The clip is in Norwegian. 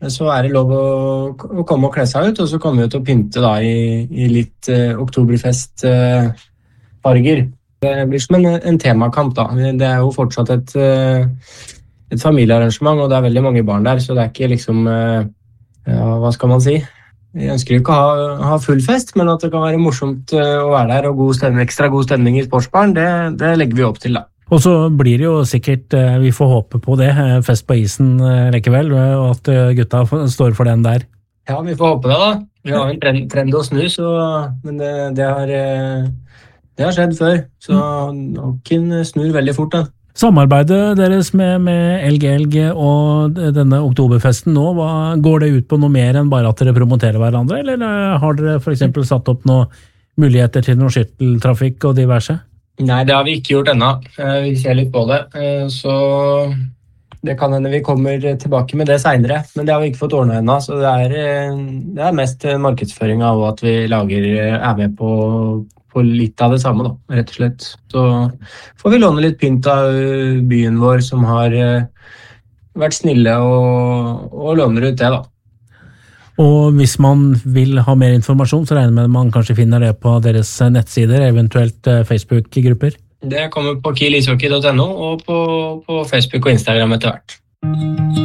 så det lov å komme og kle seg ut, og så kommer vi til å pynte da i litt oktoberfest-farger. Det blir som en temakamp da. Det jo fortsatt et familiearrangement, og det veldig mange barn der, så det ikke liksom, ja, hva skal man si? Jeg ønsker ikke å ha full fest, men at det kan være morsomt å være der, og ekstra god stemning i sportsbaren, det legger vi opp til da. Og så blir det jo sikkert, vi får håpe på det, fest på isen likevel, og at gutta står for den der. Ja, vi får håpe det da. Vi har en trend å snu, men det har skjedd før, så noen snur veldig fort da. Samarbeidet deres med Elg og denne oktoberfesten nå, går det ut på noe mer enn bare at dere promoterer hverandre, eller har dere for eksempel satt opp noen muligheter til noen skytteltrafikk og diverse? Nei, det har vi ikke gjort ennå. Vi ser litt på det, så det kan hende vi kommer tilbake med det senere, men det har vi ikke fått ordnet ennå, så det mest markedsføring av at vi med på litt av det samme da, rett og slett. Så får vi låne litt pynt av byen vår som har vært snille og låner ut det da. Og hvis man vil ha mer informasjon, så regner jeg med at man kanskje finner det på deres nettsider, eventuelt Facebook-grupper? Det kommer på kilishockey.no og på Facebook og Instagram etter hvert.